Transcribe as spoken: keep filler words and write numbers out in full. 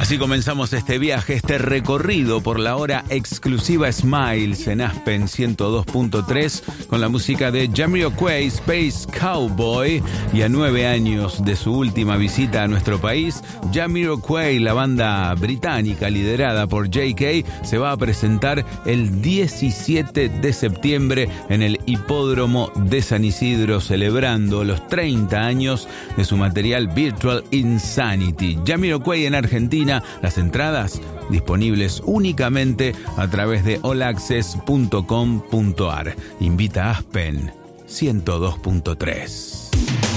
Así comenzamos este viaje, este recorrido por la hora exclusiva Smiles en Aspen ciento dos punto tres con la música de Jamiroquai, Space Cowboy. Y a nueve años de su última visita a nuestro país, Jamiroquai, la banda británica liderada por J K, se va a presentar el diecisiete de septiembre en el Hipódromo de San Isidro, celebrando los treinta años de su material Virtual Insanity. Jamiroquai en Argentina. Las entradas disponibles únicamente a través de all access punto com punto a r. Invita a Aspen ciento dos punto tres.